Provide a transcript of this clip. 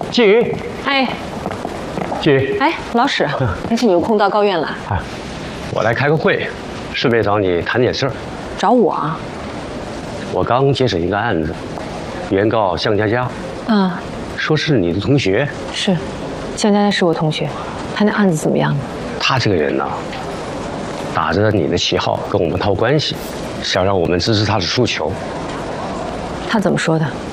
季云， 哎， 季云， 哎，老史，还是你有空到高院来？ 啊，我来开个会，顺便找你谈点事儿。 找我啊？ 我刚接手一个案子，原告向佳佳，说是你的同学。 是，向佳佳是我同学，他那案子怎么样呢？ 他这个人呢，打着你的旗号跟我们套关系，想让我们支持他的诉求。 他怎么说的？